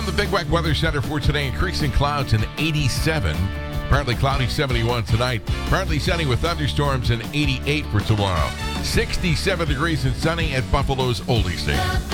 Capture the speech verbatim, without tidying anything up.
From the Big Wack Weather Center for today, increasing clouds and eighty-seven. Partly cloudy, seventy-one tonight. Partly sunny with thunderstorms and eighty-eight for tomorrow. sixty-seven degrees and sunny at Buffalo's Oldie Station.